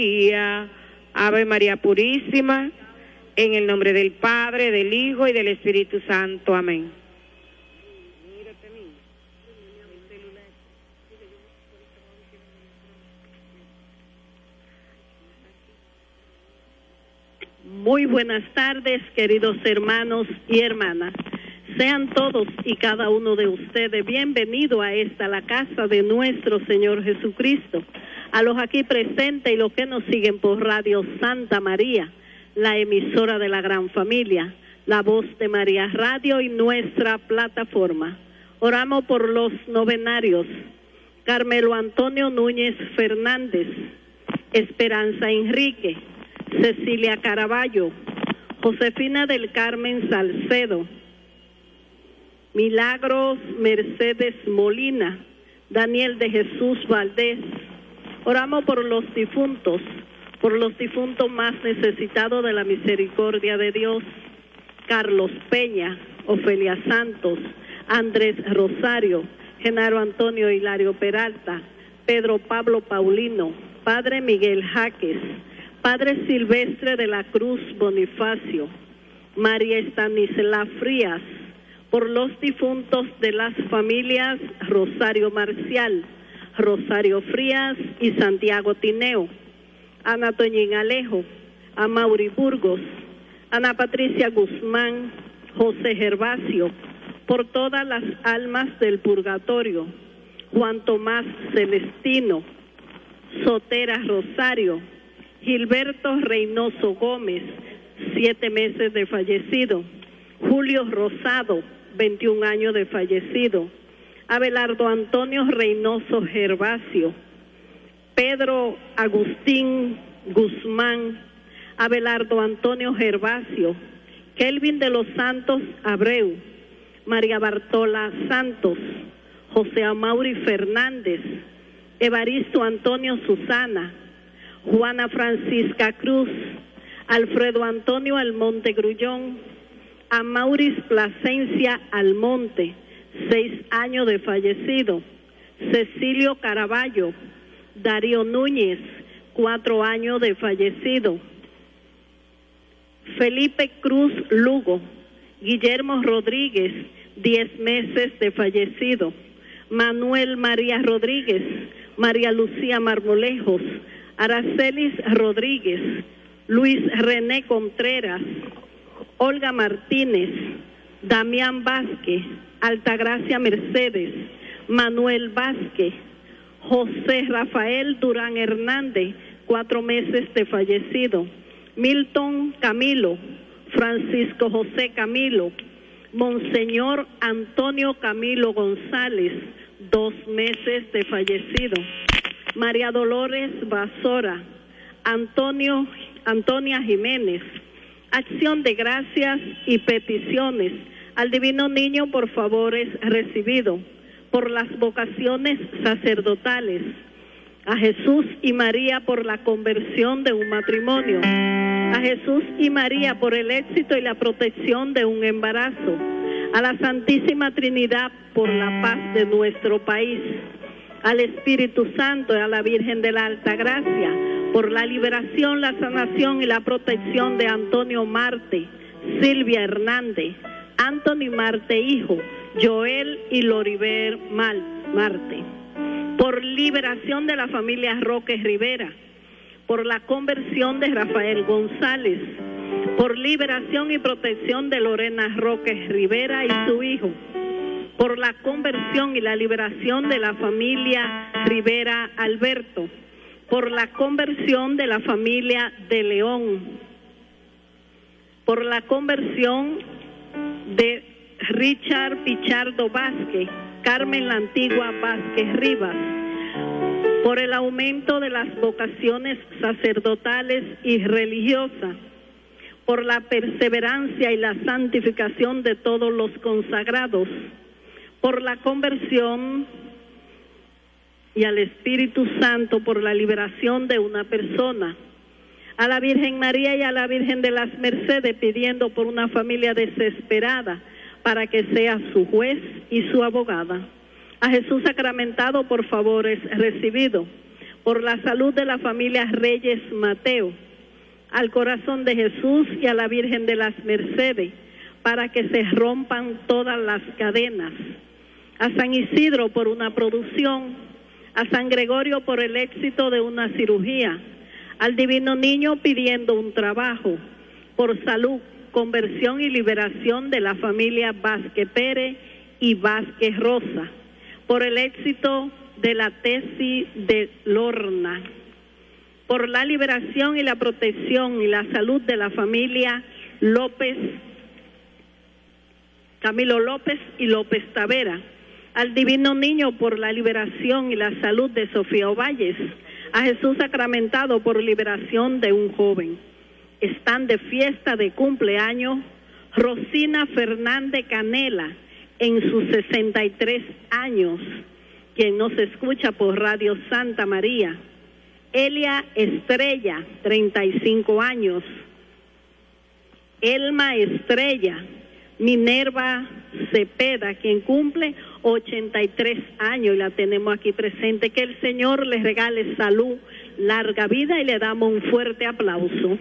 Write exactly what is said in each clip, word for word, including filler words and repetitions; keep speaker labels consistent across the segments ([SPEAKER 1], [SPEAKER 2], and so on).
[SPEAKER 1] María, Ave María Purísima, en el nombre del Padre, del Hijo y del Espíritu Santo. Amén.
[SPEAKER 2] Muy buenas tardes, queridos hermanos y hermanas. Sean todos y cada uno de ustedes bienvenidos a esta, la casa de nuestro Señor Jesucristo. A los aquí presentes y los que nos siguen por Radio Santa María, la emisora de la gran familia, la voz de María Radio y nuestra plataforma. Oramos por los novenarios: Carmelo Antonio Núñez Fernández, Esperanza Enrique, Cecilia Caraballo, Josefina del Carmen Salcedo, Milagros Mercedes Molina, Daniel de Jesús Valdés. Oramos por los difuntos, por los difuntos más necesitados de la misericordia de Dios: Carlos Peña, Ofelia Santos, Andrés Rosario, Genaro Antonio Hilario Peralta, Pedro Pablo Paulino, Padre Miguel Jaques, Padre Silvestre de la Cruz Bonifacio, María Estanisla Frías, por los difuntos de las familias Rosario Marcial, Rosario Frías y Santiago Tineo, Ana Toñín Alejo, Amaury Burgos, Ana Patricia Guzmán, José Gervasio, por todas las almas del purgatorio: Juan Tomás Celestino, Sotera Rosario, Gilberto Reynoso Gómez, siete meses de fallecido; Julio Rosado, veintiún años de fallecido; Abelardo Antonio Reynoso Gervasio, Pedro Agustín Guzmán, Abelardo Antonio Gervasio, Kelvin de los Santos Abreu, María Bartola Santos, José Amaury Fernández, Evaristo Antonio Susana, Juana Francisca Cruz, Alfredo Antonio Almonte Grullón, Amauris Plasencia Almonte, seis años de fallecido; Cecilio Caraballo, Darío Núñez, cuatro años de fallecido; Felipe Cruz Lugo, Guillermo Rodríguez, diez meses de fallecido; Manuel María Rodríguez, María Lucía Marmolejos, Aracelis Rodríguez, Luis René Contreras, Olga Martínez, Damián Vázquez, Altagracia Mercedes, Manuel Vázquez, José Rafael Durán Hernández, cuatro meses de fallecido; Milton Camilo, Francisco José Camilo, Monseñor Antonio Camilo González, dos meses de fallecido; María Dolores Basora, Antonio, Antonia Jiménez. Acción de gracias y peticiones al Divino Niño por favores recibidos, por las vocaciones sacerdotales, a Jesús y María por la conversión de un matrimonio, a Jesús y María por el éxito y la protección de un embarazo, a la Santísima Trinidad por la paz de nuestro país, al Espíritu Santo y a la Virgen de la Alta Gracia por la liberación, la sanación y la protección de Antonio Marte, Silvia Hernández, Anthony Marte hijo, Joel y Loriber Mal, Marte, por liberación de la familia Roque Rivera, por la conversión de Rafael González, por liberación y protección de Lorena Roque Rivera y su hijo, por la conversión y la liberación de la familia Rivera Alberto, por la conversión de la familia de León, por la conversión de Richard Pichardo Vázquez, Carmen la Antigua Vázquez Rivas, por el aumento de las vocaciones sacerdotales y religiosas, por la perseverancia y la santificación de todos los consagrados, por la conversión y al Espíritu Santo por la liberación de una persona, a la Virgen María y a la Virgen de las Mercedes pidiendo por una familia desesperada para que sea su juez y su abogada, a Jesús sacramentado por favores recibidos, por la salud de la familia Reyes Mateo, al Corazón de Jesús y a la Virgen de las Mercedes, para que se rompan todas las cadenas, a San Isidro por una producción, a San Gregorio por el éxito de una cirugía, al Divino Niño pidiendo un trabajo, por salud, conversión y liberación de la familia Vázquez Pérez y Vázquez Rosa, por el éxito de la tesis de Lorna, por la liberación y la protección y la salud de la familia López, Camilo López y López Tavera, al Divino Niño por la liberación y la salud de Sofía Ovalles, a Jesús sacramentado por liberación de un joven. Están de fiesta de cumpleaños Rosina Fernández Canela en sus sesenta y tres años, quien nos escucha por Radio Santa María. Elia Estrella, treinta y cinco años. Elma Estrella. Minerva Cepeda, quien cumple ochenta y tres años y la tenemos aquí presente. Que el Señor les regale salud, larga vida y le damos un fuerte aplauso.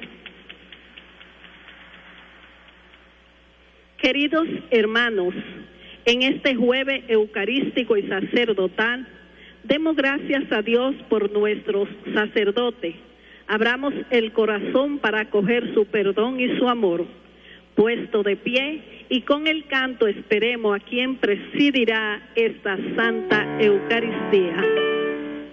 [SPEAKER 2] Queridos hermanos, en este jueves eucarístico y sacerdotal, demos gracias a Dios por nuestros sacerdotes. Abramos el corazón para acoger su perdón y su amor. Puesto de pie y con el canto esperemos a quien presidirá esta Santa Eucaristía.